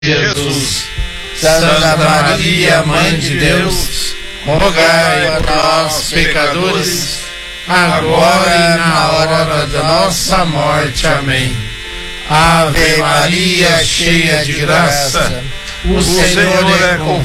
Jesus. Santa Maria, Mãe de Deus, rogai por nós, pecadores, agora e na hora da nossa morte. Amém. Ave Maria, cheia de graça, o Senhor é convosco.